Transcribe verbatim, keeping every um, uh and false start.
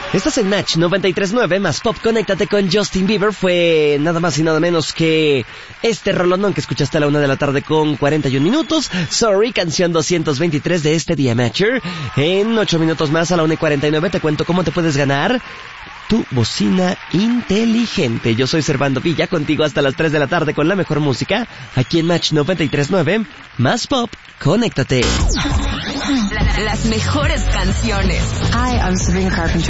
Estás en Match noventa y tres punto nueve más Pop. Conéctate con Justin Bieber. Fue nada más y nada menos que este rolondón que escuchaste a la una de la tarde con cuarenta y un minutos. Sorry, canción doscientos veintitrés de este día, Matcher. En ocho minutos más a la una y cuarenta y nueve te cuento cómo te puedes ganar tu bocina inteligente. Yo soy Servando Villa, contigo hasta las tres de la tarde con la mejor música, aquí en Match noventa y tres punto nueve, más Pop, conéctate. Las mejores canciones. Hi, I'm Sabrina Carpenter.